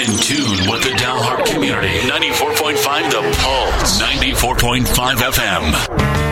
In tune with the Dalhart community. 94.5 The Pulse. 94.5 FM.